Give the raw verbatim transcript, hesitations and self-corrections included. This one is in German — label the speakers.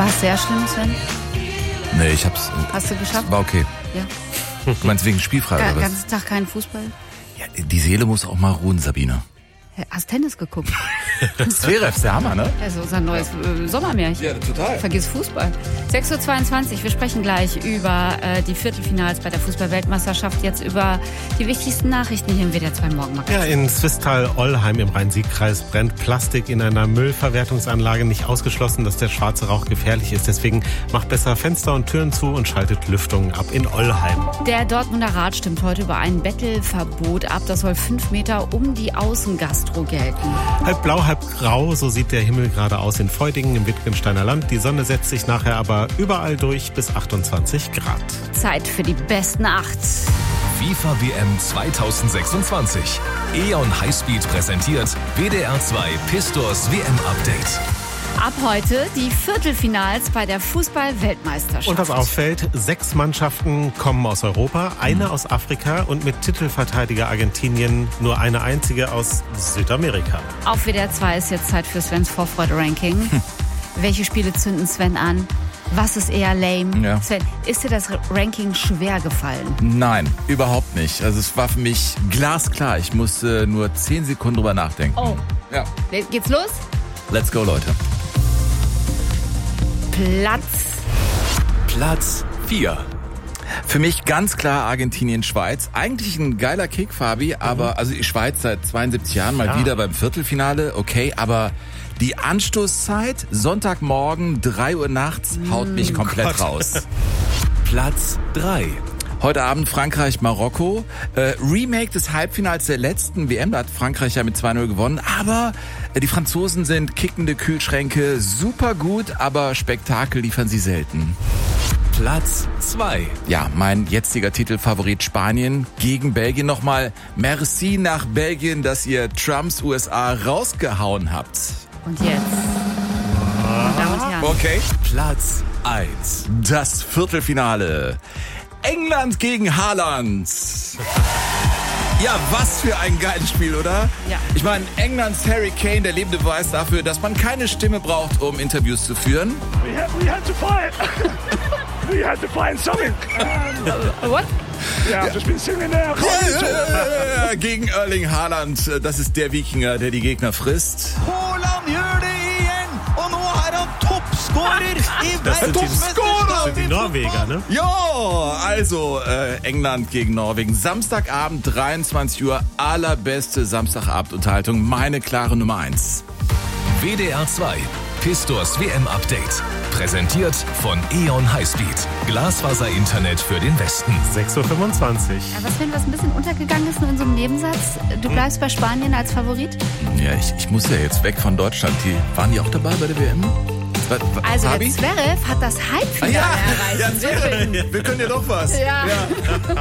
Speaker 1: War es sehr schlimm, Sven?
Speaker 2: Nee, ich hab's...
Speaker 1: Hast du geschafft?
Speaker 2: War okay.
Speaker 1: Ja.
Speaker 2: Du meinst wegen Spielfrei
Speaker 1: Ga-
Speaker 2: oder was?
Speaker 1: Den ganzen Tag keinen Fußball?
Speaker 2: Ja, die Seele muss auch mal ruhen, Sabine.
Speaker 1: Hast Tennis geguckt?
Speaker 2: Zverev ist der Hammer, ne?
Speaker 1: Das ist unser neues äh, Sommermärchen.
Speaker 2: Ja, total.
Speaker 1: Vergiss Fußball. sechs Uhr zweiundzwanzig, wir sprechen gleich über äh, die Viertelfinals bei der Fußball-Weltmeisterschaft. Jetzt über die wichtigsten Nachrichten hier im W D R zwei Morgenmagazin.
Speaker 3: Ja, in Swisttal-Ollheim im Rhein-Sieg-Kreis brennt Plastik in einer Müllverwertungsanlage. Nicht ausgeschlossen, dass der schwarze Rauch gefährlich ist. Deswegen macht besser Fenster und Türen zu und schaltet Lüftung ab in Ollheim.
Speaker 1: Der Dortmunder Rat stimmt heute über ein Bettelverbot ab. Das soll fünf Meter um die Außengastro gelten.
Speaker 3: Halb blau, halb grau, so sieht der Himmel gerade aus in Feudingen im Wittgensteiner Land. Die Sonne setzt sich nachher aber überall durch bis achtundzwanzig Grad.
Speaker 1: Zeit für die besten acht.
Speaker 4: FIFA W M zweitausendsechsundzwanzig. E O N Highspeed präsentiert W D R zwei Pistors W M-Update.
Speaker 1: Ab heute die Viertelfinals bei der Fußball-Weltmeisterschaft.
Speaker 3: Und was auffällt, sechs Mannschaften kommen aus Europa, eine aus Afrika und mit Titelverteidiger Argentinien nur eine einzige aus Südamerika.
Speaker 1: Auf W D R zwei ist jetzt Zeit für Svens Vorfreude-Ranking. Hm. Welche Spiele zünden Sven an? Was ist eher lame?
Speaker 2: Ja.
Speaker 1: Sven, ist dir das Ranking schwer gefallen?
Speaker 2: Nein, überhaupt nicht. Also es war für mich glasklar. Ich musste nur zehn Sekunden drüber nachdenken.
Speaker 1: Oh.
Speaker 2: Ja.
Speaker 1: Geht's los?
Speaker 2: Let's go, Leute.
Speaker 1: Platz.
Speaker 4: Platz vier.
Speaker 2: Für mich ganz klar Argentinien-Schweiz. Eigentlich ein geiler Kick, Fabi, aber also die Schweiz seit zweiundsiebzig Jahren mal
Speaker 3: ja.
Speaker 2: wieder beim Viertelfinale, okay, aber die Anstoßzeit, Sonntagmorgen, drei Uhr nachts, haut mich
Speaker 1: Mm,
Speaker 2: komplett
Speaker 3: Gott.
Speaker 2: raus.
Speaker 4: Platz drei.
Speaker 2: Heute Abend Frankreich-Marokko. Äh, Remake des Halbfinals der letzten W M. Da hat Frankreich ja mit zwei null gewonnen. Aber äh, die Franzosen sind kickende Kühlschränke. Super gut, aber Spektakel liefern sie selten.
Speaker 4: Platz zwei.
Speaker 2: Ja, mein jetziger Titelfavorit Spanien gegen Belgien nochmal. Merci nach Belgien, dass ihr Trumps U S A rausgehauen habt.
Speaker 1: Und jetzt? Meine Damen und Herren.
Speaker 2: Okay.
Speaker 4: Platz eins.
Speaker 2: Das Viertelfinale. England gegen Haaland. Ja, was für ein geiles Spiel, oder?
Speaker 1: Ja.
Speaker 2: Ich meine, Englands Harry Kane, der lebende Beweis dafür, dass man keine Stimme braucht, um Interviews zu führen.
Speaker 5: We had, we had to fight. We had to find something. Um,
Speaker 1: What?
Speaker 5: yeah, I've just been sitting there.
Speaker 2: Ja, gegen Erling Haaland. Das ist der Wikinger, der die Gegner frisst.
Speaker 6: Haaland gjør det igjen, og nå er han toppskårer i
Speaker 3: Das sind die, das
Speaker 6: verdensmesterskapet
Speaker 3: sind die
Speaker 6: i
Speaker 3: Norweger, ne?
Speaker 2: Ja, also äh, England gegen Norwegen. Samstagabend, dreiundzwanzig Uhr, allerbeste Samstagabendunterhaltung. Meine klare Nummer eins.
Speaker 4: W D R zwei Pistors W M-Update. Präsentiert von E O N Highspeed. Glasfaser-Internet für den Westen.
Speaker 3: sechs Uhr fünfundzwanzig.
Speaker 1: Aber Sven, was ein bisschen untergegangen ist nur in so einem Nebensatz, du bleibst bei Spanien als Favorit?
Speaker 2: Ja, ich, ich muss ja jetzt weg von Deutschland. Die, waren die auch dabei bei der W M? Was, was,
Speaker 1: Also
Speaker 2: Fabi?
Speaker 1: der Zverev hat das Halbfinale
Speaker 2: ja,
Speaker 1: erreicht.
Speaker 2: ja,
Speaker 1: Sehr gut.
Speaker 2: wir können ja doch was.
Speaker 1: Ja.
Speaker 2: Ja.